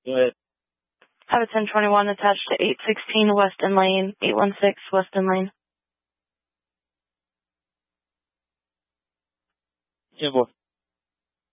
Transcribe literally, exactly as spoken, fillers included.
Go ahead. Have a ten twenty-one attached to eight sixteen Weston Lane, eight one six Weston Lane. ten four.